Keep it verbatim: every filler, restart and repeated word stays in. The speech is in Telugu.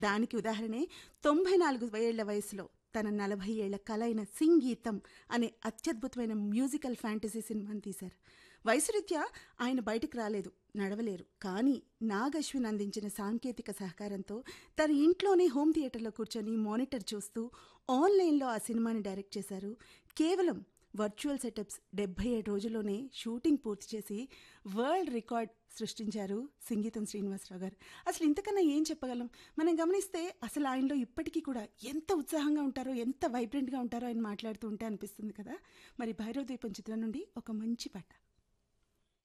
దానికి ఉదాహరణే తొంభై నాలుగు ఏళ్ల వయసులో తన నలభై ఏళ్ల కల అయిన సింగీతం అనే అత్యద్భుతమైన మ్యూజికల్ ఫ్యాంటసీ సినిమాని తీశారు. వయసురీత్యా ఆయన బయటకు రాలేదు, నడవలేరు. కానీ నాగ్ అశ్విన్ అందించిన సాంకేతిక సహకారంతో తన ఇంట్లోనే హోమ్ థియేటర్లో కూర్చొని మానిటర్ చూస్తూ ఆన్లైన్లో ఆ సినిమాని డైరెక్ట్ చేశారు. కేవలం వర్చువల్ సెటప్స్ డెబ్బై ఏడు రోజుల్లోనే షూటింగ్ పూర్తి చేసి వరల్డ్ రికార్డ్ సృష్టించారు సింగీతం శ్రీనివాసరావు గారు. అసలు ఇంతకన్నా ఏం చెప్పగలం? మనం గమనిస్తే అసలు ఆయనలో ఇప్పటికీ కూడా ఎంత ఉత్సాహంగా ఉంటారో, ఎంత వైబ్రెంట్గా ఉంటారో ఆయన మాట్లాడుతూ ఉంటే అనిపిస్తుంది కదా. మరి భైరవ ద్వీపం చిత్రం నుండి ఒక మంచి పాట.